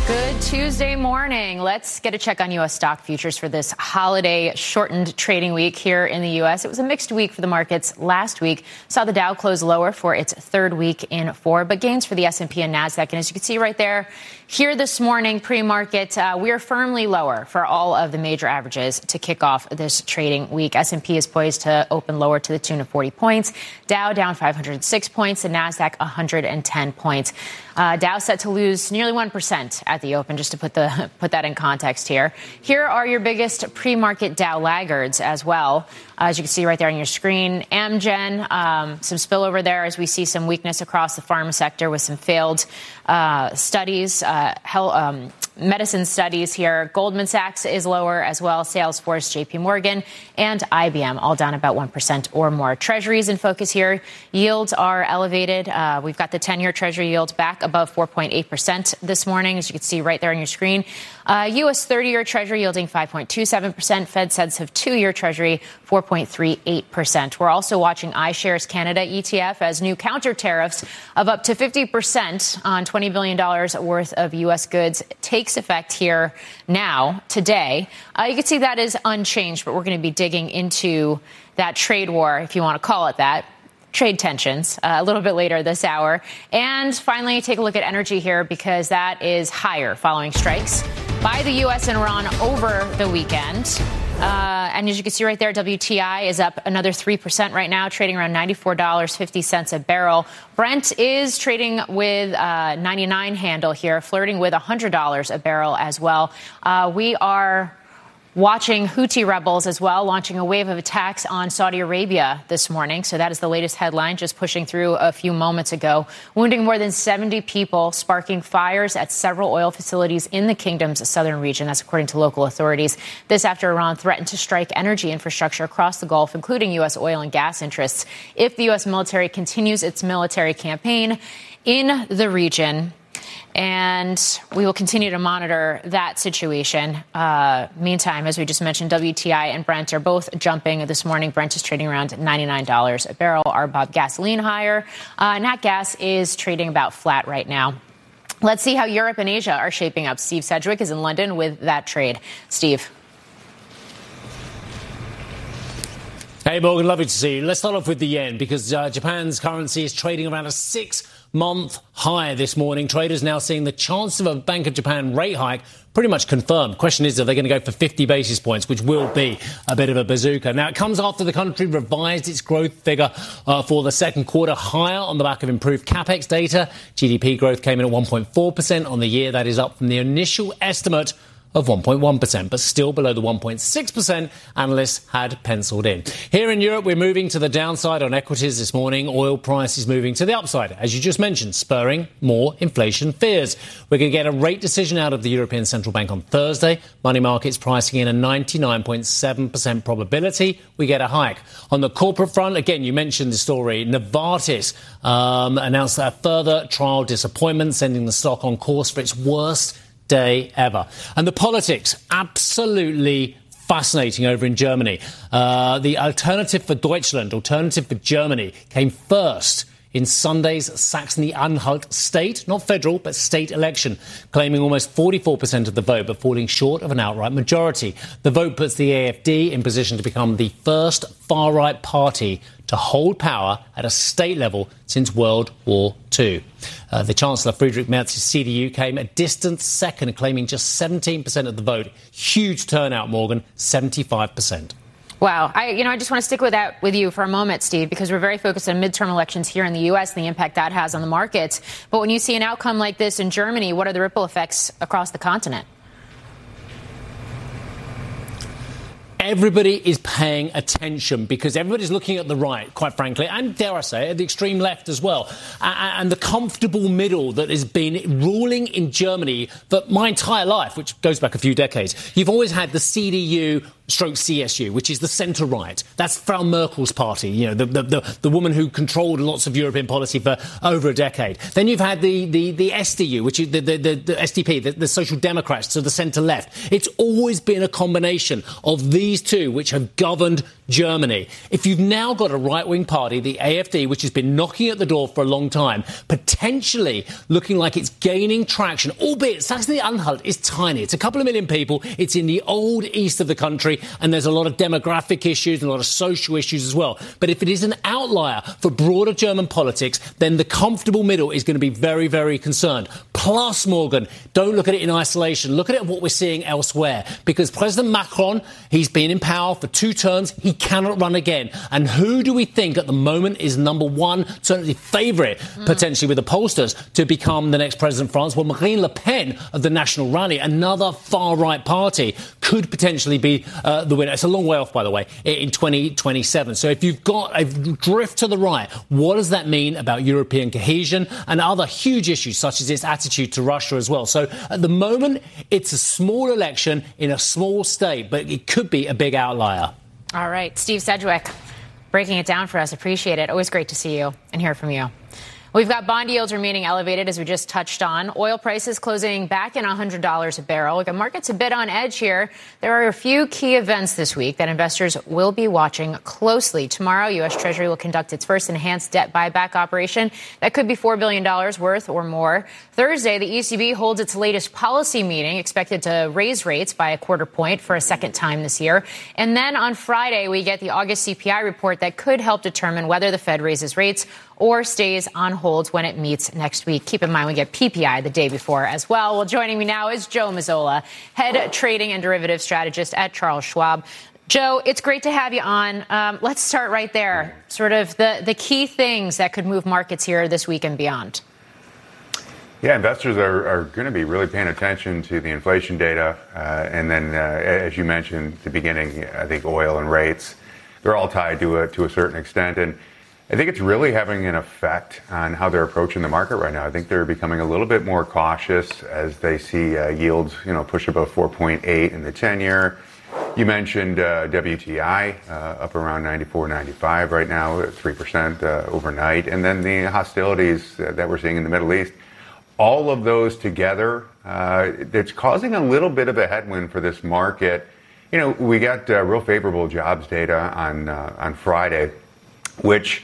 Good Tuesday morning. Let's get a check on U.S. stock futures for this holiday shortened trading week here in the U.S. It was a mixed week for the markets last week. Saw the Dow close lower for its third week in four, but gains for the S&P and NASDAQ. And as you can see right there, here this morning, pre-market, we are firmly lower for all of the major averages to kick off this trading week. S&P is poised to open lower to the tune of 40 points. Dow down 506 points and NASDAQ 110 points. Dow set to lose nearly 1% at the open, just to put that in context here. Here are your biggest pre-market Dow laggards as well. As you can see right there on your screen, Amgen, some spillover there as we see some weakness across the pharma sector with some failed studies, medicine studies here. Goldman Sachs is lower as well. Salesforce, JP Morgan, and IBM all down about 1% or more. Treasuries in focus here. Yields are elevated. We've got the 10-year Treasury yield back above 4.8% this morning, as you can see right there on your screen. U.S. 30-year Treasury yielding 5.27%. Fed says of 2-year Treasury 4.38%. We're also watching iShares Canada ETF as new counter tariffs of up to 50% on $20 billion worth of U.S. goods takes effect here now, today. You can see that is unchanged, but we're going to be digging into that trade war, if you want to call it that. Trade tensions a little bit later this hour. And finally, take a look at energy here because that is higher following strikes by the U.S. and Iran over the weekend. And as you can see right there, WTI is up another 3% right now, trading around $94.50 a barrel. Brent is trading with 99 handle here, flirting with $100 a barrel as well. We are watching Houthi rebels as well, launching a wave of attacks on Saudi Arabia this morning. So that is the latest headline, just pushing through a few moments ago, wounding more than 70 people, sparking fires at several oil facilities in the kingdom's southern region. That's according to local authorities. This after Iran threatened to strike energy infrastructure across the Gulf, including U.S. oil and gas interests, if the U.S. military continues its military campaign in the region. And we will continue to monitor that situation. Meantime, as we just mentioned, WTI and Brent are both jumping this morning. Brent is trading around $99 a barrel. RBOB gasoline higher. Nat gas is trading about flat right now. Let's see how Europe and Asia are shaping up. Steve Sedgwick is in London with that trade. Steve. Hey, Morgan, lovely to see you. Let's start off with the yen because Japan's currency is trading around a 6-month high this morning. Traders now seeing the chance of a Bank of Japan rate hike pretty much confirmed. Question is, are they going to go for 50 basis points, which will be a bit of a bazooka. Now, it comes after the country revised its growth figure for the second quarter higher on the back of improved capex data. GDP growth came in at 1.4% on the year. That is up from the initial estimate of 1.1%, but still below the 1.6% analysts had penciled in. Here in Europe, we're moving to the downside on equities this morning. Oil prices moving to the upside, as you just mentioned, spurring more inflation fears. We're going to get a rate decision out of the European Central Bank on Thursday. Money markets pricing in a 99.7% probability we get a hike. On the corporate front, again, you mentioned the story. Novartis announced a further trial disappointment, sending the stock on course for its worst day ever. And the politics, absolutely fascinating over in Germany. The Alternative for Deutschland, Alternative for Germany, came first in Sunday's Saxony-Anhalt state, not federal, but state election, claiming almost 44% of the vote, but falling short of an outright majority. The vote puts the AfD in position to become the first far-right party to hold power at a state level since World War II. The Chancellor, Friedrich Merz's CDU, came a distant second, claiming just 17% of the vote. Huge turnout, Morgan, 75%. Wow. I just want to stick with you for a moment, Steve, because we're very focused on midterm elections here in the U.S. and the impact that has on the markets. But when you see an outcome like this in Germany, what are the ripple effects across the continent? Everybody is paying attention because everybody's looking at the right, quite frankly, and dare I say, at the extreme left as well. And the comfortable middle that has been ruling in Germany for my entire life, which goes back a few decades. You've always had the CDU stroke CSU, which is the centre-right. That's Frau Merkel's party, you know, the woman who controlled lots of European policy for over a decade. Then you've had the SDU, which is the SDP, the Social Democrats, to the centre-left. It's always been a combination of these two which have governed Germany. If you've now got a right-wing party, the AfD, which has been knocking at the door for a long time, potentially looking like it's gaining traction, albeit Saxony-Anhalt is tiny. It's a couple of million people. It's in the old east of the country, and there's a lot of demographic issues and a lot of social issues as well. But if it is an outlier for broader German politics, then the comfortable middle is going to be very, very concerned. Plus, Morgan, don't look at it in isolation. Look at what we're seeing elsewhere. Because President Macron, he's been in power for 2 terms. He cannot run again. And who do we think at the moment is number one, certainly favourite, potentially with the pollsters, to become the next president of France? Well, Marine Le Pen of the National Rally, another far-right party, could potentially be the winner. It's a long way off, by the way, in 2027. So if you've got a drift to the right, what does that mean about European cohesion and other huge issues such as its attitude to Russia as well? So at the moment, it's a small election in a small state, but it could be a big outlier. All right. Steve Sedgwick, breaking it down for us. Appreciate it. Always great to see you and hear from you. We've got bond yields remaining elevated, as we just touched on. Oil prices closing back in $100 a barrel. We've got markets a bit on edge here. There are a few key events this week that investors will be watching closely. Tomorrow, U.S. Treasury will conduct its first enhanced debt buyback operation. That could be $4 billion worth or more. Thursday, the ECB holds its latest policy meeting, expected to raise rates by a quarter point for a second time this year. And then on Friday, we get the August CPI report that could help determine whether the Fed raises rates or stays on hold when it meets next week. Keep in mind, we get PPI the day before as well. Well, joining me now is Joe Mazzola, head trading and derivative strategist at Charles Schwab. Joe, it's great to have you on. Let's start right there. Sort of the key things that could move markets here this week and beyond. Yeah, investors are going to be really paying attention to the inflation data. And then, as you mentioned at the beginning, I think oil and rates, they're all tied to a certain extent. And I think it's really having an effect on how they're approaching the market right now. I think they're becoming a little bit more cautious as they see yields, push above 4.8 in the 10-year. You mentioned WTI up around 94, 95 right now, at 3% overnight. And then the hostilities that we're seeing in the Middle East. All of those together, it's causing a little bit of a headwind for this market. We got real favorable jobs data on Friday, which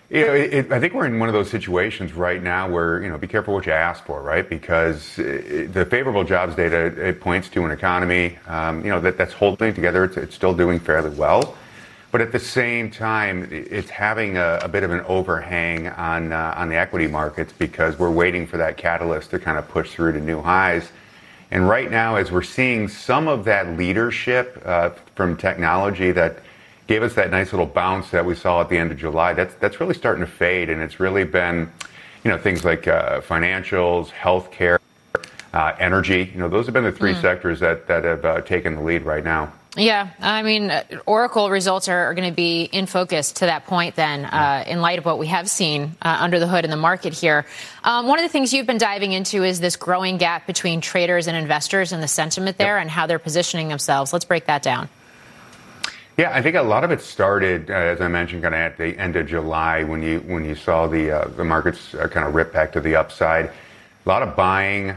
I think we're in one of those situations right now where, be careful what you ask for, right? Because the favorable jobs data, it points to an economy, that's holding together. It's still doing fairly well. But at the same time, it's having a bit of an overhang on the equity markets because we're waiting for that catalyst to kind of push through to new highs. And right now, as we're seeing some of that leadership from technology that gave us that nice little bounce that we saw at the end of July, that's really starting to fade. And it's really been, things like financials, healthcare, energy. Those have been the three sectors that have taken the lead right now. Yeah, I mean, Oracle results are going to be in focus to that point then, in light of what we have seen under the hood in the market here. One of the things you've been diving into is this growing gap between traders and investors and the sentiment there and how they're positioning themselves. Let's break that down. Yeah, I think a lot of it started, as I mentioned, kind of at the end of July when you saw the markets kind of rip back to the upside. A lot of buying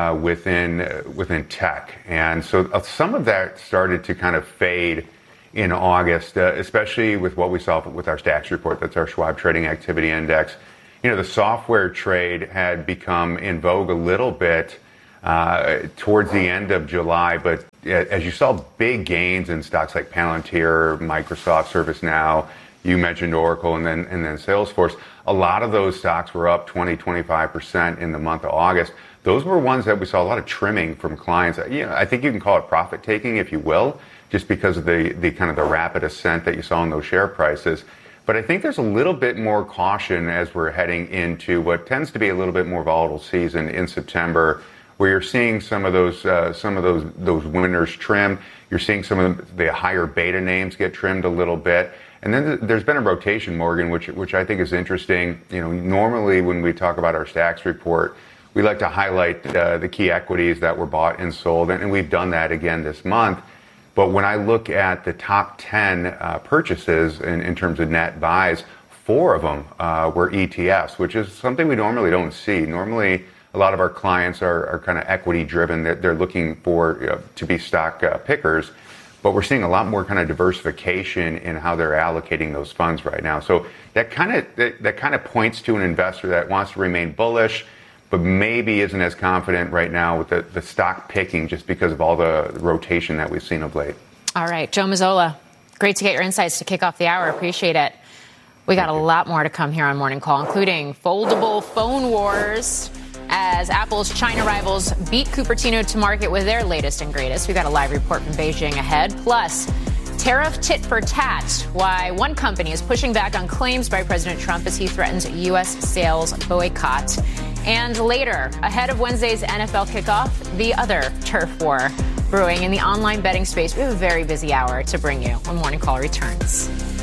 within tech, and so some of that started to kind of fade in August, especially with what we saw with our STAX report. That's our Schwab Trading Activity Index. The software trade had become in vogue a little bit towards the end of July, but as you saw big gains in stocks like Palantir, Microsoft, ServiceNow, you mentioned Oracle, and then Salesforce. A lot of those stocks were up 20-25% in the month of August. Those were ones that we saw a lot of trimming from clients. I think you can call it profit taking, if you will, just because of the kind of the rapid ascent that you saw in those share prices. But I think there's a little bit more caution as we're heading into what tends to be a little bit more volatile season in September, where you're seeing some of those winners trim. You're seeing some of the higher beta names get trimmed a little bit. And then there's been a rotation, Morgan, which I think is interesting. Normally when we talk about our STAX report, we like to highlight the key equities that were bought and sold, and we've done that again this month. But when I look at the top 10 purchases in terms of net buys, 4 of them were ETFs, which is something we normally don't see. Normally, a lot of our clients are kind of equity driven. They're looking for to be stock pickers, but we're seeing a lot more kind of diversification in how they're allocating those funds right now. So that kind of points to an investor that wants to remain bullish, but maybe isn't as confident right now with the stock picking just because of all the rotation that we've seen of late. All right, Joe Mazzola, great to get your insights to kick off the hour. Appreciate it. We got a lot more to come here on Morning Call, including foldable phone wars as Apple's China rivals beat Cupertino to market with their latest and greatest. We've got a live report from Beijing ahead. Plus, tariff tit for tat, why one company is pushing back on claims by President Trump as he threatens U.S. sales boycott. And later, ahead of Wednesday's NFL kickoff, the other turf war brewing in the online betting space. We have a very busy hour to bring you when Morning Call returns.